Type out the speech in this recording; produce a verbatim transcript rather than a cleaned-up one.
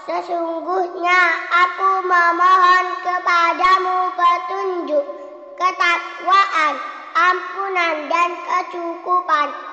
Sesungguhnya aku memohon kepadamu petunjuk, ketakwaan, ampunan dan kecukupan.